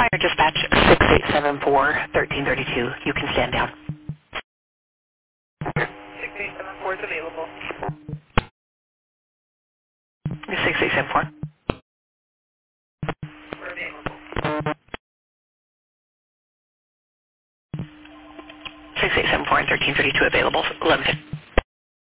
Fire dispatch 6874-1332. You can stand down. 6874 is available. 6874. We're available. 6874 and 1332 available. 11.